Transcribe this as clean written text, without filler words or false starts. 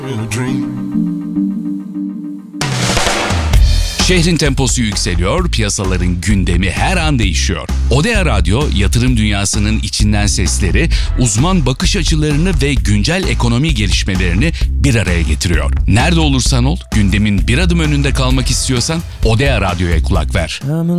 Şehrin temposu yükseliyor, piyasaların gündemi her an değişiyor. Odea Radyo, yatırım dünyasının içinden sesleri, uzman bakış açılarını ve güncel ekonomi gelişmelerini bir araya getiriyor. Nerede olursan ol, gündemin bir adım önünde kalmak istiyorsan Odea Radyo'ya kulak ver.